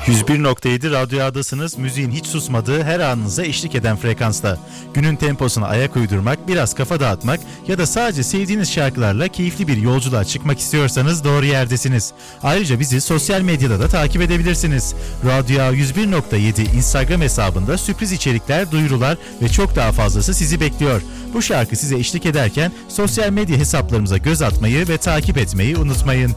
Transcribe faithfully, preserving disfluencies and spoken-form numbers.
yüz bir nokta yedi Radyo A'dasınız. Müziğin hiç susmadığı, her anınıza eşlik eden frekansta. Günün temposuna ayak uydurmak, biraz kafa dağıtmak ya da sadece sevdiğiniz şarkılarla keyifli bir yolculuğa çıkmak istiyorsanız doğru yerdesiniz. Ayrıca bizi sosyal medyada da takip edebilirsiniz. Radyo A yüz bir nokta yedi Instagram hesabında sürpriz içerikler, duyurular ve çok daha fazlası sizi bekliyor. Bu şarkı size eşlik ederken sosyal medya hesaplarımıza göz atmayı ve takip etmeyi unutmayın.